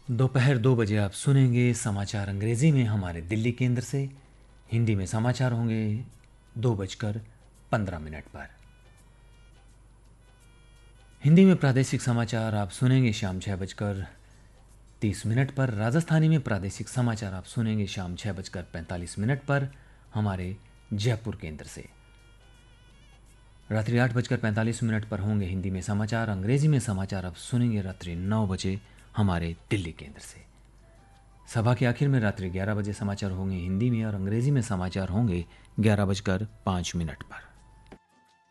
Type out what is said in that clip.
दोपहर 2 बजे आप सुनेंगे समाचार अंग्रेज़ी में हमारे दिल्ली केंद्र से। हिंदी में समाचार होंगे 2:15 पर। हिंदी में प्रादेशिक समाचार आप सुनेंगे शाम 6:30 पर। राजस्थानी में प्रादेशिक समाचार आप सुनेंगे शाम 6:45 पर हमारे जयपुर केंद्र से। रात्रि 8:45 पर होंगे हिंदी में समाचार। अंग्रेज़ी में समाचार आप सुनेंगे रात्रि 9 बजे हमारे दिल्ली केंद्र से। सभा के आखिर में रात्रि 11 बजे समाचार होंगे हिंदी में और अंग्रेज़ी में समाचार होंगे 11:05 पर।